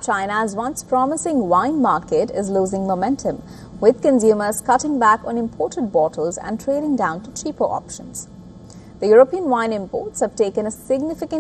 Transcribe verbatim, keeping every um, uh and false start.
China's once promising wine market is losing momentum, with consumers cutting back on imported bottles and trading down to cheaper options. The European wine imports have taken a significant